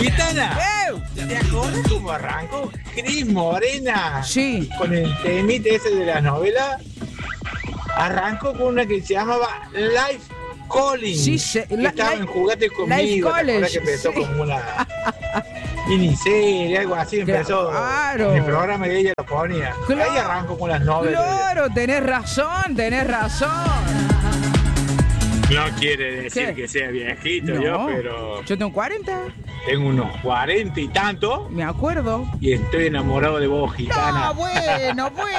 Gitana, ¿te acuerdas cómo arrancó Cris Morena? Sí. Con el temite ese de las novelas. Arrancó con una que se llamaba Life Calling. Sí, estaba en Jugate Conmigo. Life College, Que empezó sí. como una miniserie, algo así. Empezó. Claro. En el programa que ella lo ponía. Claro. Ahí arrancó con las novelas. Claro, tenés razón. No quiere decir ¿Qué? que sea viejito No. yo, pero Yo tengo 40, tengo unos 40 y tanto me acuerdo. y estoy enamorado de vos, Gitana. No, bueno.